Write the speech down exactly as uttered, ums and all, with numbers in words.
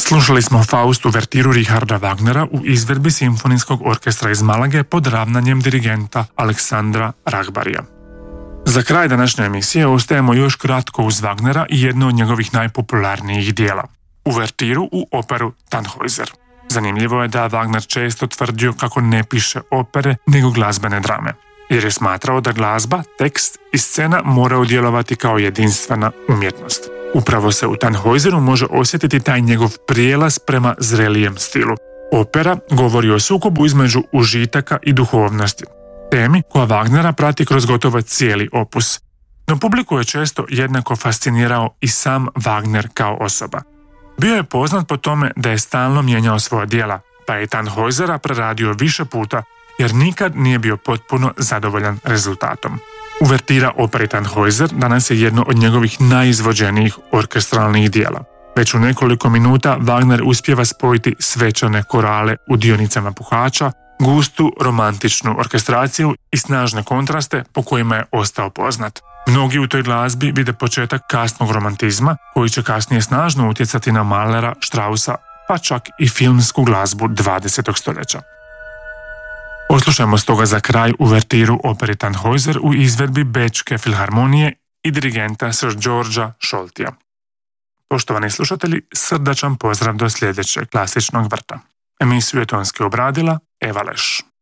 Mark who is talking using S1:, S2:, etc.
S1: Slušali smo Faust uvertiru Richarda Wagnera u izvedbi Simfonijskog orkestra iz Malage pod ravnanjem dirigenta Aleksandra Rahbarija. Za kraj današnje emisije ostajemo još kratko uz Wagnera i jedno od njegovih najpopularnijih dijela, uvertiru u operu Tannhäuser. Zanimljivo je da Wagner često tvrdio kako ne piše opere nego glazbene drame, jer je smatrao da glazba, tekst i scena moraju djelovati kao jedinstvena umjetnost. Upravo se u Tannhäuseru može osjetiti taj njegov prijelaz prema zrelijem stilu. Opera govori o sukobu između užitaka i duhovnosti, temi koja Wagnera prati kroz gotovo cijeli opus. No publiku je često jednako fascinirao i sam Wagner kao osoba. Bio je poznat po tome da je stalno mijenjao svoja djela, pa je Tannhäusera preradio više puta jer nikad nije bio potpuno zadovoljan rezultatom. Uvertira operi Tannhäuser danas je jedno od njegovih najizvođenijih orkestralnih dijela. Već u nekoliko minuta Wagner uspijeva spojiti svečane korale u dionicama puhača, gustu romantičnu orkestraciju i snažne kontraste po kojima je ostao poznat. Mnogi u toj glazbi vide početak kasnog romantizma koji će kasnije snažno utjecati na Mahlera, Straussa, pa čak i filmsku glazbu dvadesetog stoljeća. Poslušajmo stoga za kraj uvertiru operi Tannhäuser u izvedbi Bečke filharmonije i dirigenta Sir Georgea Scholtija. Poštovani slušatelji, srdačan pozdrav do sljedećeg klasičnog vrta. Emisiju je tonski obradila Eva Leš.